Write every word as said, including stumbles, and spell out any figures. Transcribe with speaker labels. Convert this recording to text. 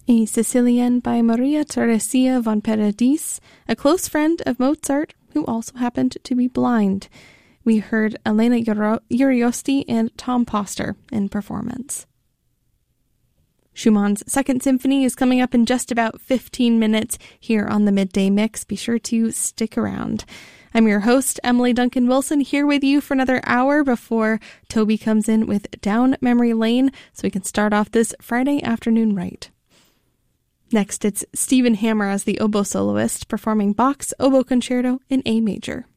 Speaker 1: a Sicilienne by Maria Teresia von Paradis, a close friend of Mozart who also happened to be blind. We heard Elena Uriosti and Tom Poster in performance. Schumann's Second Symphony is coming up in just about fifteen minutes here on the Midday Mix. Be sure to stick around. I'm your host, Emily Duncan Wilson, here with you for another hour before Toby comes in with Down Memory Lane so we can start off this Friday afternoon right. Next, it's Stephen Hammer as the oboe soloist performing Bach's Oboe Concerto in A major.